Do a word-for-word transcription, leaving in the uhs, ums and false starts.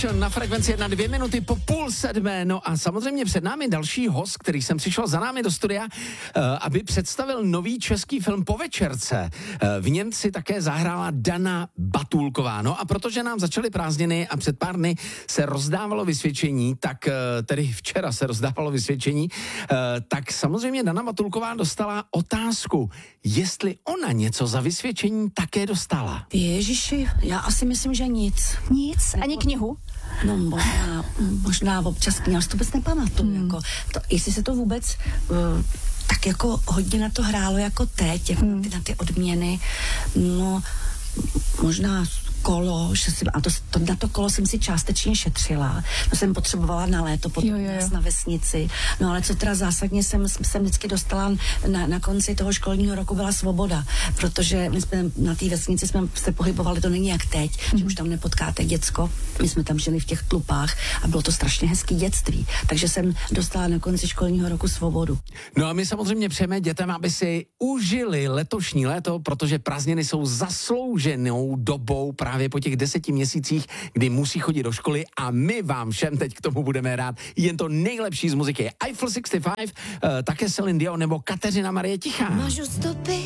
Passion na frekvenci jedna dvě minuty po půl sedmé. No a samozřejmě před námi další host, který jsem přišel za námi do studia, aby představil nový český film Po večerce. V něm si také zahrála Dana Batulková. No a protože nám začaly prázdniny a před pár dny se rozdávalo vysvědčení, tak tedy včera se rozdávalo vysvědčení, tak samozřejmě Dana Batulková dostala otázku, jestli ona něco za vysvědčení také dostala. Ježiši, já asi myslím, že nic. Nic? Ani knihu? No možná, možná občas knihu, já si to vůbec nepamatuju. Hmm. Jako, to, jestli se to vůbec uh, tak jako hodně na to hrálo jako teď, jako hmm. ty, na ty odměny, no možná kolo, že si, a to, to, na to kolo jsem si částečně šetřila. To jsem potřebovala na léto, potom jo, jo, jo. na vesnici. No ale co teda zásadně jsem, jsem vždycky dostala na, na konci toho školního roku byla svoboda, protože my jsme na té vesnici jsme se pohybovali, to není jak teď, mm. že už tam nepotkáte děcko. My jsme tam žili v těch tlupách a bylo to strašně hezký dětství. Takže jsem dostala na konci školního roku svobodu. No a my samozřejmě přejeme dětem, aby si užili letošní léto, protože prázdniny jsou zaslouženou dobou právě po těch deseti měsících, kdy musí chodit do školy a my vám všem teď k tomu budeme rád jen to nejlepší z muziky. Eiffel šedesát pět, uh, také Celine Dion nebo Kateřina Marie Tichá. Mažu stopy